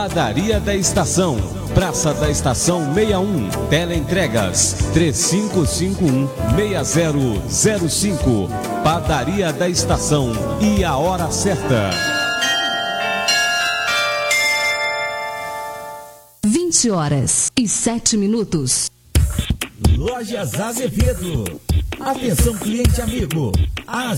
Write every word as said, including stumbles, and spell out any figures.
Padaria da Estação, Praça da Estação sessenta e um, Teleentregas três cinco cinco um, seis zero zero cinco. Padaria da Estação e a hora certa. vinte horas e sete minutos. Lojas Azevedo. Atenção, cliente amigo. A